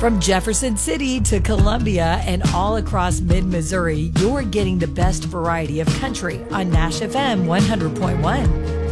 From Jefferson City to Columbia and all across mid-Missouri, you're getting the best variety of country on Nash FM 100.1.